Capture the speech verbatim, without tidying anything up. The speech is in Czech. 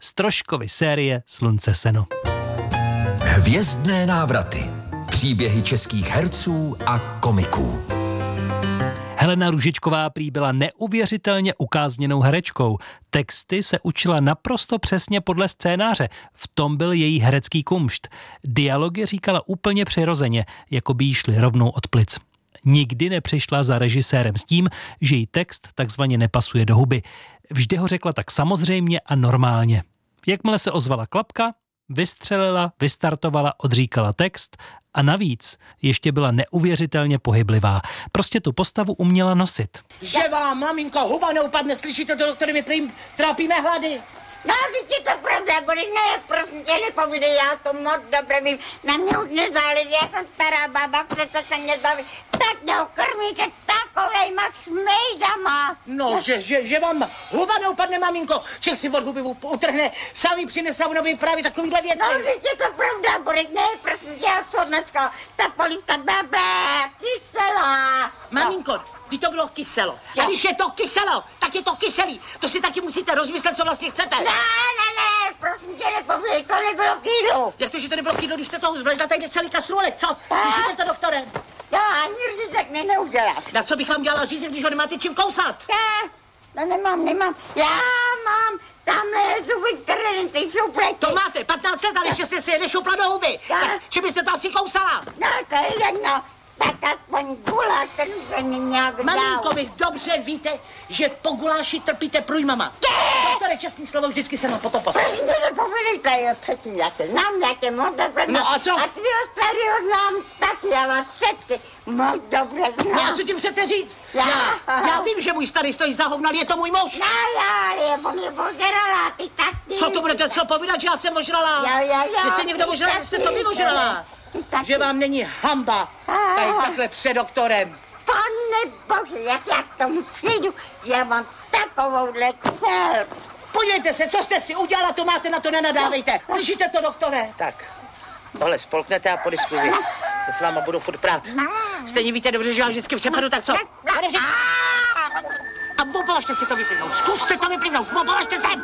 z Troškovy série Slunce seno. Hvězdné návraty. Příběhy českých herců a komiků. Helena Růžičková prý byla neuvěřitelně ukázněnou herečkou. Texty se učila naprosto přesně podle scénáře. V tom byl její herecký kumšt. Dialogy říkala úplně přirozeně, jako by jí šly rovnou od plic. Nikdy nepřišla za režisérem s tím, že jí text takzvaně nepasuje do huby. Vždy ho řekla tak samozřejmě a normálně. Jakmile se ozvala klapka, vystřelila, vystartovala, odříkala text a navíc ještě byla neuvěřitelně pohyblivá. Prostě tu postavu uměla nosit. Že vám, maminko, huba neupadne, slyšíte to, doktory, my prý trápíme hlady. No, když je to pravda, Boris, ne, prosím tě, nepovídej, já to moc dobře vím. Na mě už nezáleží, já jsem stará baba, přece se mě zbaví. Tak mě ukrmíte takovejma šmejdama. No, že, že, že vám huba neupadne, maminko, Čech si od huby utrhne, sami přinese a ono vypráví takovýhle věci. No, když je to pravda, Boris, ne, prosím tě, já co dneska, ta polívka blblé, kyselá. Maminko, když to bylo kyselo. A když je to kyselo, tak je to kyselý. To si taky musíte rozmyslet, co vlastně chcete. Ne, ne, ne, prosím tě, nepovídej, to nebylo kýdlo. Jak to, že to nebylo kýdlo, když jste toho zblezla tady celý kastrůlek, co? Slyšíte to, doktore? Já ani řízek ne, neuděláš. Na co bych vám dělala řízek, když ho nemáte čím kousat? Ne, no nemám, nemám, já mám tamhle zuby, které nejsou pleti. To máte, patnáct let, ale ještě jste si je nešoupla do huby. Tak, či byste to asi kousala? No, to je jedno. Tak aspoň guláš, ten se mi nějak dál. Maminko, vy dobře víte, že po guláši trpíte průjmama. Doktore, čestný slovo, vždycky se nám potom poslat. Prosím tě, nepovídejte, jo, předtím, já tě znám, já tě moc dobře znám. No a co? A ty ho znám taky, já vás všechny moc dobře znám. No a co tím chcete říct? Já? Já, já vím, že můj starý stojí za hovno, ale je to můj muž. No já, ale on je ožralá, ty taky. Co to budete co povídat, že já jsem ožralá? Jo, jo, jo. Jestli někdo ožralá, tak jste to vy ožralá. Že vám není hamba tady takhle před doktorem. Pane bože, jak já k tomu přijdu, že já mám takovouhle dceru. Podívejte se, co jste si udělala, to máte, na to nenadávejte. Slyšíte to, doktore? Tak, tohle spolknete a po diskuzi se s váma budu furt prát. Stejně víte dobře, že vám vždycky přepadu, tak co? A opovažte si to vyplivnout, zkuste to vyplivnout, opovažte se!